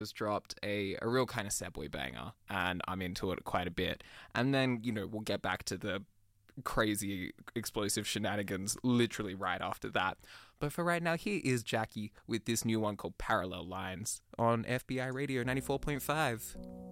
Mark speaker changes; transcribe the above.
Speaker 1: just dropped a real kind of sad boy banger, and I'm into it quite a bit. And then, we'll get back to the crazy explosive shenanigans literally right after that. But for right now, here is Jackie with this new one called Parallel Lines on FBI Radio 94.5.